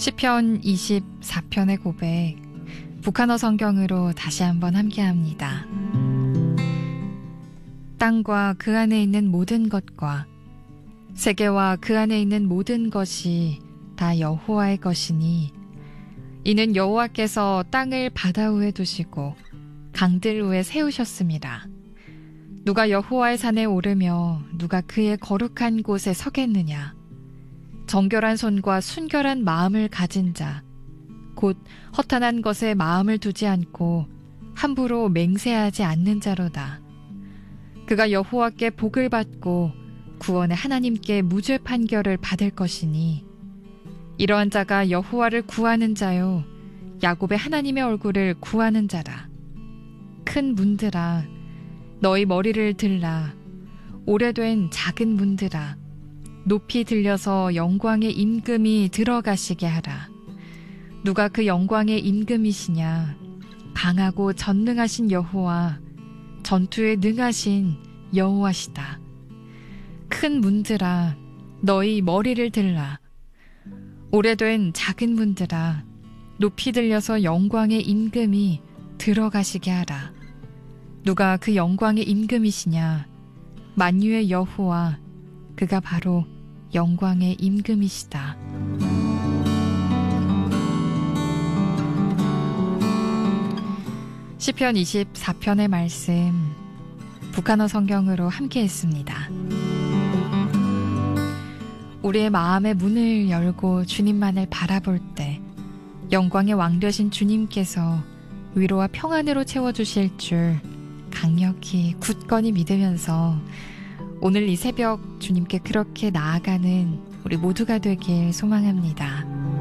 시편 24편의 고백, 북한어 성경으로 다시 한번 함께합니다. 땅과 그 안에 있는 모든 것과 세계와 그 안에 있는 모든 것이 다 여호와의 것이니 이는 여호와께서 땅을 바다 위에 두시고 강들 위에 세우셨습니다. 누가 여호와의 산에 오르며 누가 그의 거룩한 곳에 서겠느냐. 정결한 손과 순결한 마음을 가진 자, 곧 허탄한 것에 마음을 두지 않고 함부로 맹세하지 않는 자로다. 그가 여호와께 복을 받고 구원의 하나님께 무죄 판결을 받을 것이니 이러한 자가 여호와를 구하는 자요 야곱의 하나님의 얼굴을 구하는 자라. 큰 문들아 너희 머리를 들라. 오래된 작은 문들아 높이 들려서 영광의 임금이 들어가시게 하라. 누가 그 영광의 임금이시냐. 강하고 전능하신 여호와, 전투에 능하신 여호와시다. 큰 문들아 너희 머리를 들라. 오래된 작은 문들아 높이 들려서 영광의 임금이 들어가시게 하라. 누가 그 영광의 임금이시냐. 만유의 여호와, 그가 바로 영광의 임금이시다. 시편 24편의 말씀, 북한어 성경으로 함께 했습니다. 우리의 마음의 문을 열고 주님만을 바라볼 때 영광의 왕 되신 주님께서 위로와 평안으로 채워주실 줄 강력히 굳건히 믿으면서 오늘 이 새벽 주님께 그렇게 나아가는 우리 모두가 되길 소망합니다.